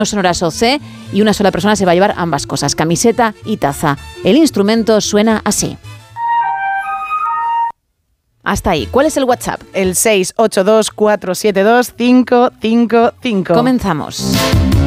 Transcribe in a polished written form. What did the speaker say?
sonoras OC y una sola persona se va a llevar ambas cosas, camiseta y taza. El instrumento suena así. Hasta ahí. ¿Cuál es el WhatsApp? El 682 472 555. Comenzamos.